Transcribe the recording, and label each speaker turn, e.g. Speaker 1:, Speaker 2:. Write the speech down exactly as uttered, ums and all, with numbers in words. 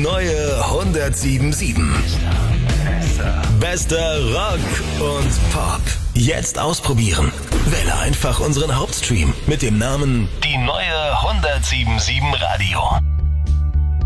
Speaker 1: neue hundertsieben Komma sieben. Bester Rock und Pop. Jetzt ausprobieren. Wähle einfach unseren Hauptstream mit dem Namen Die neue hundertsieben Komma sieben Radio.